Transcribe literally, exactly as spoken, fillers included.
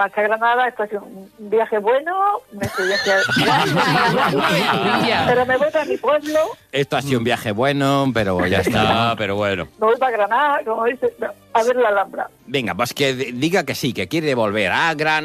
Hasta Granada, esto ha sido un viaje bueno, me estoy haciendo... pero me voy a mi pueblo. Esto ha sido un viaje bueno, pero ya está, pero bueno. Me voy para Granada, como dice, a ver la Alhambra. Venga, pues que diga que sí, que quiere volver a Granada.